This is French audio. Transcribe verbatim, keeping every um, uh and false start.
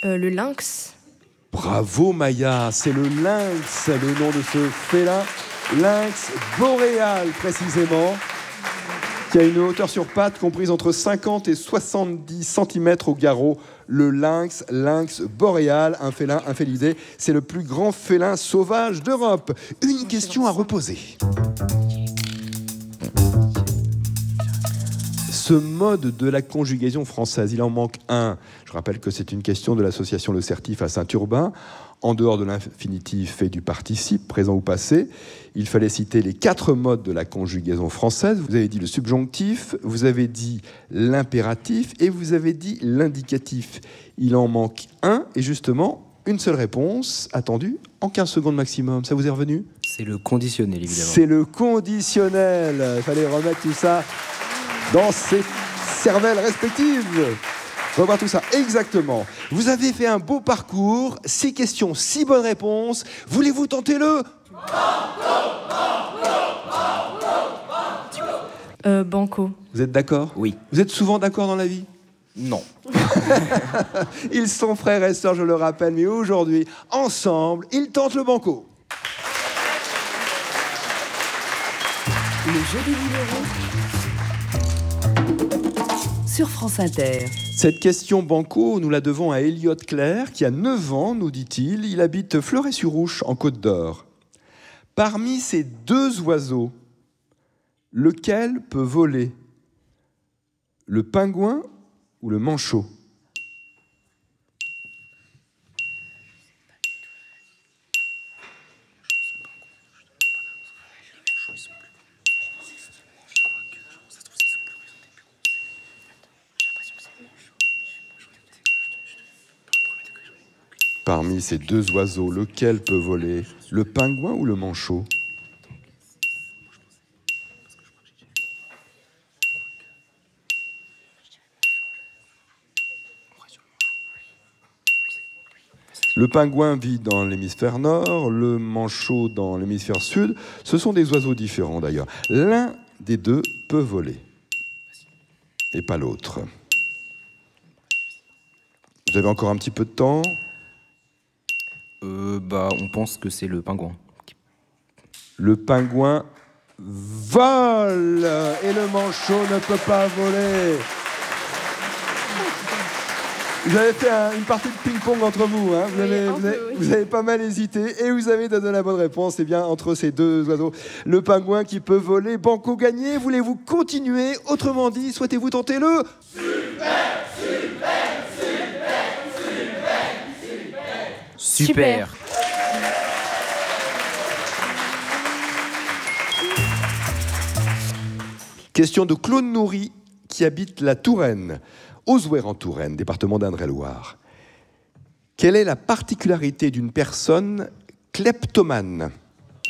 Euh, le lynx. Bravo Maya, c'est le lynx, le nom de ce félin, lynx boréal précisément, qui a une hauteur sur pattes comprise entre cinquante et soixante-dix centimètres au garrot. Le lynx, lynx boréal, un félin infélisé, c'est le plus grand félin sauvage d'Europe. Une question à reposer. Ce mode de la conjugaison française, il en manque un. Je rappelle que c'est une question de l'association Le Certif à Saint-Urbain. En dehors de l'infinitif et du participe, présent ou passé, il fallait citer les quatre modes de la conjugaison française. Vous avez dit le subjonctif, vous avez dit l'impératif et vous avez dit l'indicatif. Il en manque un et justement, une seule réponse attendue en quinze secondes maximum. Ça vous est revenu ? C'est le conditionnel, évidemment. C'est le conditionnel. Il fallait remettre tout ça dans ses cervelles respectives. On va voir tout ça. Exactement. Vous avez fait un beau parcours. Six questions, six bonnes réponses. Voulez-vous tenter le Euh, banco. Vous êtes d'accord ? Oui. Vous êtes souvent d'accord dans la vie ? Non. Ils sont frères et sœurs, je le rappelle, mais aujourd'hui, ensemble, ils tentent le banco. Le jeu des numéros sur France Inter. Cette question banco, nous la devons à Elliot Claire, qui a neuf ans, nous dit-il. Il habite Fleuret-sur-Ouche, en Côte d'Or. Parmi ces deux oiseaux, lequel peut voler ? Le pingouin ou le manchot ? Parmi ces deux oiseaux, lequel peut voler ? Le pingouin ou le manchot ? Le pingouin vit dans l'hémisphère nord, le manchot dans l'hémisphère sud. Ce sont des oiseaux différents d'ailleurs. L'un des deux peut voler, et pas l'autre. Vous avez encore un petit peu de temps ? Euh, bah, on pense que c'est le pingouin. Le pingouin vole et le manchot ne peut pas voler. Vous avez fait un, une partie de ping-pong entre vous, hein. Vous, Oui, avez, un vous, peu, avez, oui. vous avez pas mal hésité et vous avez donné la bonne réponse. C'est bien entre ces deux oiseaux. Le pingouin qui peut voler, banco gagné. Voulez-vous continuer ? Autrement dit, souhaitez-vous tenter le Super. Question de Claude Nourry qui habite la Touraine, Auzouer en Touraine, département d'Indre-et-Loire. Quelle est la particularité d'une personne kleptomane ?